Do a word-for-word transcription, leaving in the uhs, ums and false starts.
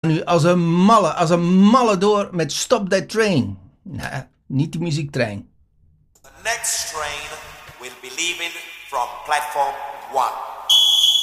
nu als een malle, als een malle door met Stop That Train. Nou, niet die muziektrein. The next train will be leaving from platform one.